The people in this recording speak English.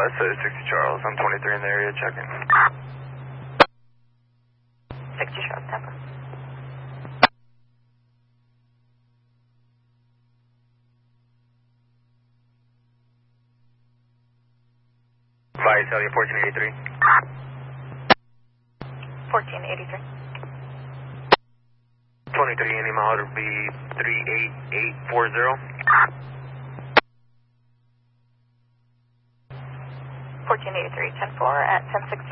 says 60 Charles. I'm 23 in the area checking. 60 Charles, Tampa. Visalia 1483. 1483. 23, any mile to be 38840. 1483, 10-4 at 10-6